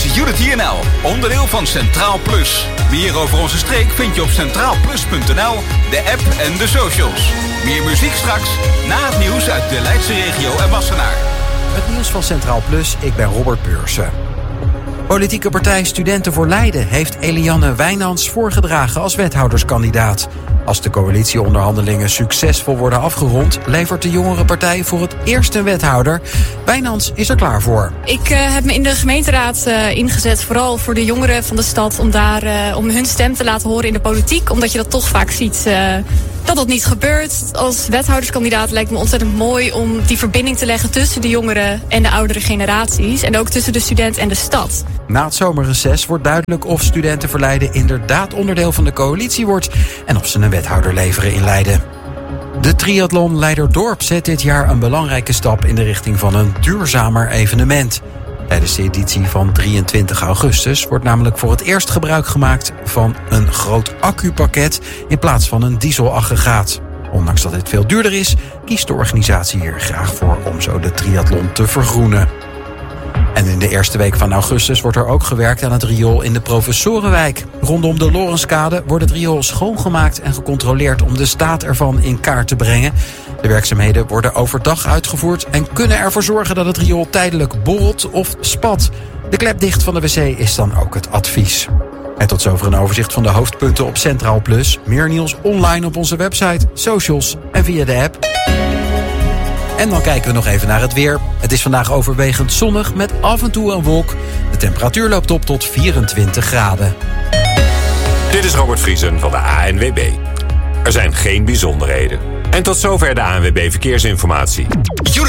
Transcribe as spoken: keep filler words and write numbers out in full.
Unity N L, onderdeel van Centraal Plus. Meer over onze streek vind je op centraal plus punt n l, de app en de socials. Meer muziek straks, na het nieuws uit de Leidse regio en Wassenaar. Het nieuws van Centraal Plus, ik ben Robert Beursen. Politieke partij Studenten voor Leiden heeft Eliane Wijnands voorgedragen als wethouderskandidaat. Als de coalitieonderhandelingen succesvol worden afgerond, levert de jongere partij voor het eerst een wethouder. Wijnands is er klaar voor. Ik uh, heb me in de gemeenteraad uh, ingezet, vooral voor de jongeren van de stad, om daar uh, om hun stem te laten horen in de politiek. Omdat je dat toch vaak ziet uh, dat dat niet gebeurt. Als wethouderskandidaat lijkt me ontzettend mooi om die verbinding te leggen tussen de jongeren en de oudere generaties. En ook tussen de student en de stad. Na het zomerreces wordt duidelijk of Studenten voor Leiden inderdaad onderdeel van de coalitie wordt en of ze een wethouder leveren in Leiden. De triathlon Leiderdorp zet dit jaar een belangrijke stap in de richting van een duurzamer evenement. Tijdens de editie van drieëntwintig augustus wordt namelijk voor het eerst gebruik gemaakt van een groot accupakket in plaats van een dieselaggregaat. Ondanks dat dit veel duurder is, kiest de organisatie hier graag voor om zo de triathlon te vergroenen. En in de eerste week van augustus wordt er ook gewerkt aan het riool in de Professorenwijk. Rondom de Lorenskade wordt het riool schoongemaakt en gecontroleerd om de staat ervan in kaart te brengen. De werkzaamheden worden overdag uitgevoerd en kunnen ervoor zorgen dat het riool tijdelijk borrelt of spat. De klep dicht van de wc is dan ook het advies. En tot zover een overzicht van de hoofdpunten op Centraal Plus. Meer nieuws online op onze website, socials en via de app. En dan kijken we nog even naar het weer. Het is vandaag overwegend zonnig met af en toe een wolk. De temperatuur loopt op tot vierentwintig graden. Dit is Robert Vriesen van de A N W B. Er zijn geen bijzonderheden. En tot zover de A N W B Verkeersinformatie.